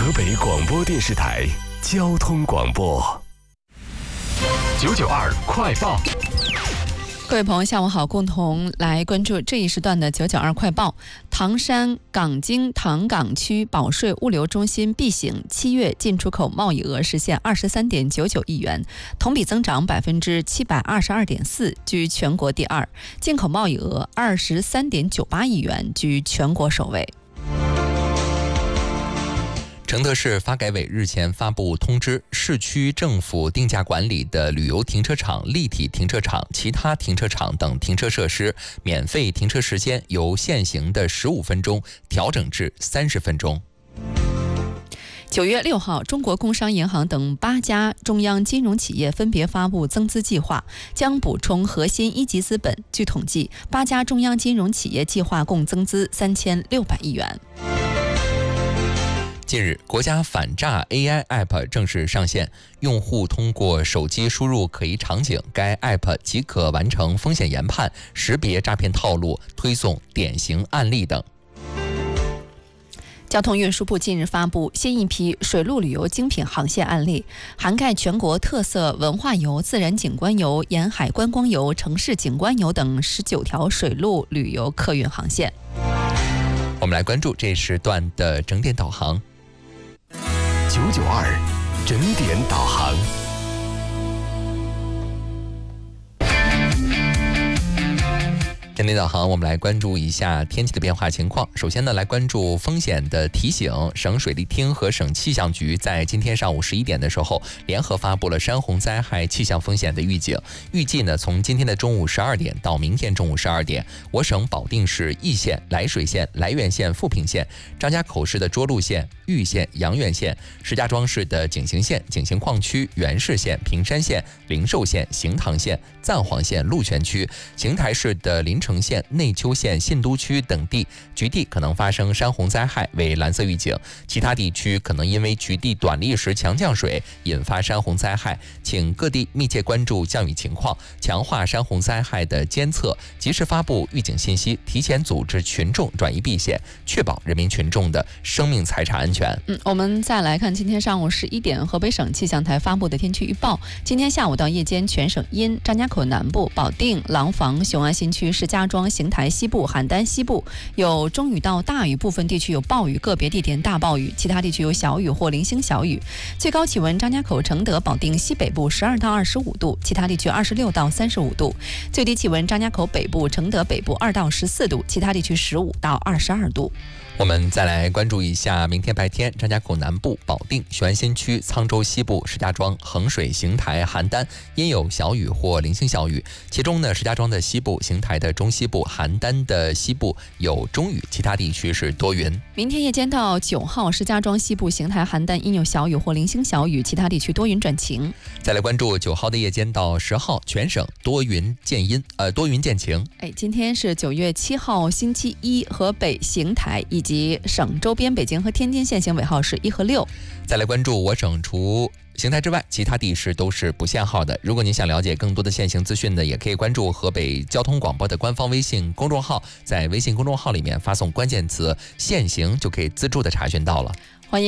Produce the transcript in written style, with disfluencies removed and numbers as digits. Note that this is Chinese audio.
河北广播电视台交通广播992快报。 各位朋友，下午好，共同来关注这一时段的992快报。唐山港津唐港区保税物流中心 B 型7月进出口贸易额实现23.99亿元，同比增长722.4%，居全国第二；进口贸易额23.98亿元，居全国首位。 承德市发改委日前发布通知，市区政府定价管理的旅游停车场、立体停车场、其他停车场等停车设施免费停车时间由现行的15分钟调整至30分钟。 9月6号，中国工商银行等8家中央金融企业分别发布增资计划，将补充核心一级资本。据统计，8家中央金融企业计划共增资3600亿元。 近日，国家反诈 AI App 正式上线，用户通过手机输入可疑场景，该 App 即可完成风险研判、识别诈骗套路、推送典型案例等。 交通运输部近日发布新一批水陆旅游精品航线案例，涵盖全国特色文化游、自然景观游、沿海观光游、城市景观游等19条水陆旅游客运航线。 我们来关注这时段的整点导航。 992整点导航。 整点导航，我们来关注一下天气的变化情况。首先呢，来关注风险的提醒。省水利厅和省气象局在今天上午11点的时候，联合发布了山洪灾害气象风险的预警。预计呢，从今天的中午12点到明天中午12点，我省保定市易县、涞水县、涞源县、富平县、张家口市的涿鹿县、玉县、阳源县、石家庄市的景行县、景行矿区、元氏县、平山县、灵寿县、行塘县、赞皇县、鹿泉区、邢台市的临城县、内丘县、信都区等地局地可能发生山洪灾害，为蓝色预警。其他地区可能因为局地短历时强降水引发山洪灾害，请各地密切关注降雨情况，强化山洪灾害的监测，及时发布预警信息，提前组织群众转移避险，确保人民群众的生命财产安全。 我们再来看今天上午11点，河北省气象台发布的天气预报。今天下午到夜间全省阴，张家口南部、保定、廊坊、雄安新区、石家庄、邢台西部、邯郸西部有中雨到大雨，部分地区有暴雨，个别地点大暴雨，其他地区有小雨或零星小雨。最高气温，张家口、承德、保定西北部12到25度，其他地区26到35度。最低气温，张家口北部、承德北部2到14度，其他地区15到22度。 我们再来关注一下明天白天，张家口南部、保定、雄安新区、沧州西部、石家庄、衡水、邢台、邯郸阴有小雨或零星小雨，其中呢，石家庄的西部、邢台的中西部、邯郸的西部有中雨，其他地区是多云。 明天夜间到9号，石家庄西部、邢台、邯郸阴有小雨或零星小雨，其他地区多云转晴。 再来关注9号的夜间到10号，全省多云见晴。 今天是9月7号星期一，河北、邢台以及省周边北京和天津限行尾号是1和6。 再来关注我省除邢台之外，其他地市都是不限号的。如果您想了解更多的限行资讯呢，也可以关注河北交通广播的官方微信公众号，在微信公众号里面发送关键词限行就可以自助的查询到了。